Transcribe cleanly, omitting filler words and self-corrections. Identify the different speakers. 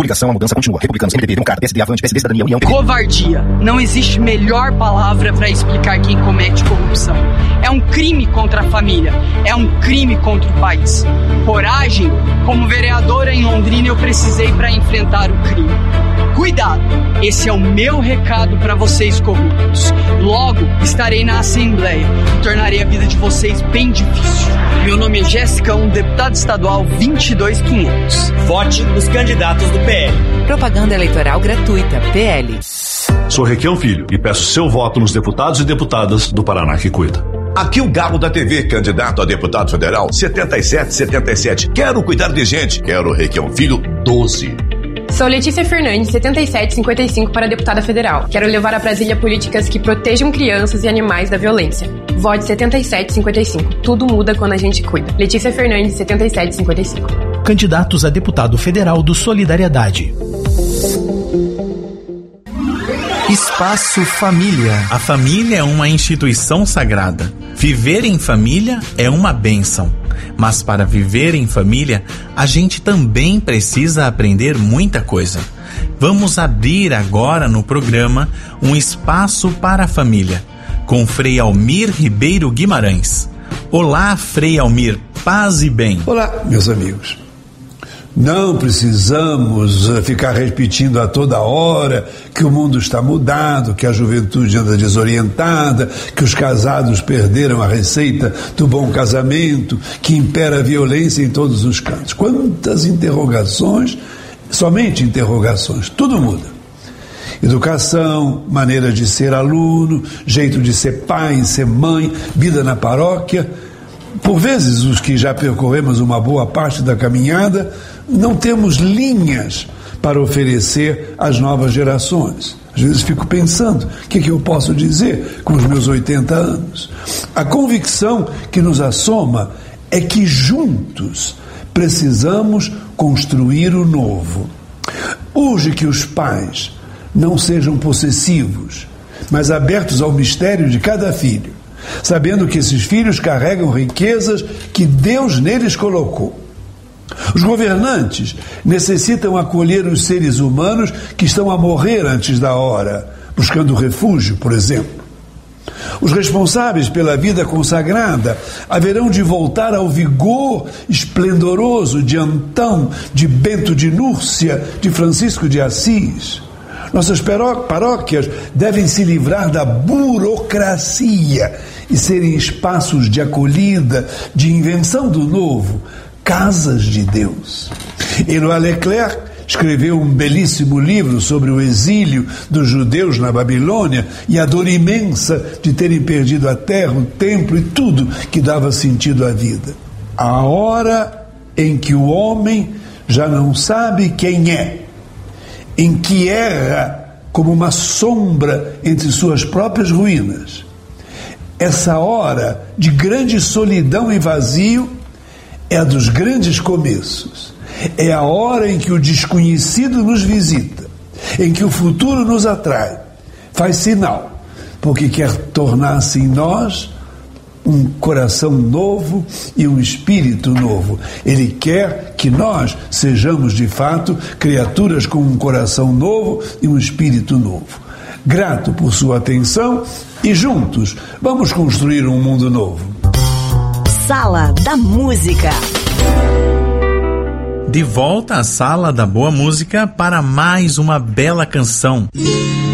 Speaker 1: coligação, a mudança continua. Republicanos, MDB, Democrata, PSD, Avante, PSD, Cidadania, União...
Speaker 2: Covardia. Não existe melhor palavra para explicar quem comete corrupção. É um crime contra a família. É um crime contra o país. Coragem? Como vereadora em Londrina, eu precisei para enfrentar o crime. Cuidado! Esse é o meu recado para vocês corruptos. Logo, estarei na Assembleia e tornarei a vida de vocês bem difícil. Meu nome é Jéssica, deputado estadual 22500.
Speaker 3: Vote nos candidatos do PL.
Speaker 4: Propaganda eleitoral gratuita, PL.
Speaker 5: Sou Requião Filho e peço seu voto nos deputados e deputadas do Paraná que cuida.
Speaker 6: Aqui o Galo da TV, candidato a deputado federal 7777. Quero cuidar de gente. Quero Requião Filho 12.
Speaker 7: Sou Letícia Fernandes, 7755 para deputada federal. Quero levar a Brasília políticas que protejam crianças e animais da violência. Vote 7755. Tudo muda quando a gente cuida. Letícia Fernandes, 7755.
Speaker 8: Candidatos a deputado federal do Solidariedade.
Speaker 9: Espaço Família.
Speaker 10: A família é uma instituição sagrada. Viver em família é uma bênção. Mas para viver em família, a gente também precisa aprender muita coisa. Vamos abrir agora no programa um espaço para a família, com Frei Almir Ribeiro Guimarães. Olá, Frei Almir, paz e bem.
Speaker 11: Olá, meus amigos. Não precisamos ficar repetindo a toda hora que o mundo está mudado, que a juventude anda desorientada, que os casados perderam a receita do bom casamento, que impera a violência em todos os cantos. Quantas interrogações, somente interrogações, tudo muda. Educação, maneira de ser aluno, jeito de ser pai, ser mãe, vida na paróquia. Por vezes, os que já percorremos uma boa parte da caminhada, não temos linhas para oferecer às novas gerações. Às vezes fico pensando, o que eu posso dizer com os meus 80 anos? A convicção que nos assoma é que juntos precisamos construir o novo. Urge que os pais não sejam possessivos, mas abertos ao mistério de cada filho, sabendo que esses filhos carregam riquezas que Deus neles colocou. Os governantes necessitam acolher os seres humanos que estão a morrer antes da hora, buscando refúgio, por exemplo. Os responsáveis pela vida consagrada haverão de voltar ao vigor esplendoroso de Antão, de Bento de Núrcia, de Francisco de Assis. Nossas paróquias devem se livrar da burocracia e serem espaços de acolhida, de invenção do novo, casas de Deus. Éluard Leclerc escreveu um belíssimo livro sobre o exílio dos judeus na Babilônia e a dor imensa de terem perdido a terra, o templo e tudo que dava sentido à vida. A hora em que o homem já não sabe quem é, em que erra como uma sombra entre suas próprias ruínas. Essa hora de grande solidão e vazio é a dos grandes começos. É a hora em que o desconhecido nos visita, em que o futuro nos atrai, faz sinal, porque quer tornar-se em nós um coração novo e um espírito novo. Ele quer que nós sejamos, de fato, criaturas com um coração novo e um espírito novo. Grato por sua atenção e juntos vamos construir um mundo novo.
Speaker 4: Sala da Música.
Speaker 10: De volta à Sala da Boa Música para mais uma bela canção.